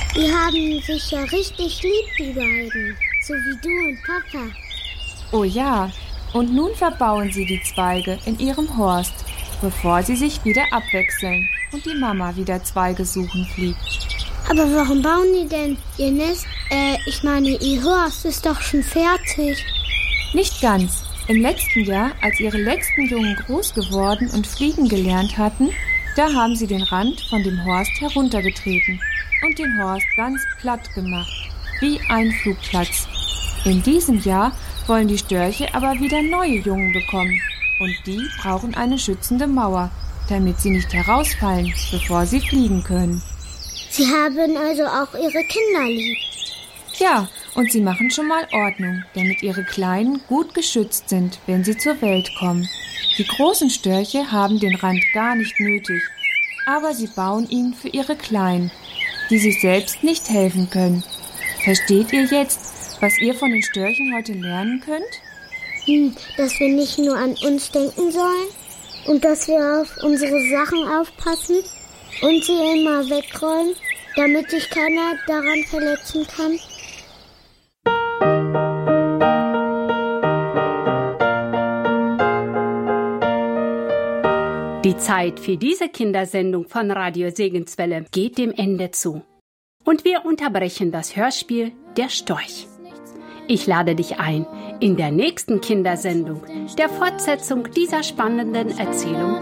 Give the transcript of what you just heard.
Die haben sich ja richtig lieb, die beiden. So wie du und Papa. Oh ja, und nun verbauen sie die Zweige in ihrem Horst, bevor sie sich wieder abwechseln und die Mama wieder Zweige suchen fliegt. Aber warum bauen die denn ihr Nest? Ihr Horst ist doch schon fertig. Nicht ganz. Im letzten Jahr, als ihre letzten Jungen groß geworden und fliegen gelernt hatten, da haben sie den Rand von dem Horst heruntergetreten und den Horst ganz platt gemacht, wie ein Flugplatz. In diesem Jahr wollen die Störche aber wieder neue Jungen bekommen und die brauchen eine schützende Mauer, damit sie nicht herausfallen, bevor sie fliegen können. Sie haben also auch ihre Kinder lieb. Ja, und sie machen schon mal Ordnung, damit ihre Kleinen gut geschützt sind, wenn sie zur Welt kommen. Die großen Störche haben den Rand gar nicht nötig, aber sie bauen ihn für ihre Kleinen, die sich selbst nicht helfen können. Versteht ihr jetzt, was ihr von den Störchen heute lernen könnt? Dass wir nicht nur an uns denken sollen und dass wir auf unsere Sachen aufpassen und sie immer wegräumen, damit sich keiner daran verletzen kann. Die Zeit für diese Kindersendung von Radio Segenswelle geht dem Ende zu. Und wir unterbrechen das Hörspiel Der Storch. Ich lade dich ein, in der nächsten Kindersendung der Fortsetzung dieser spannenden Erzählung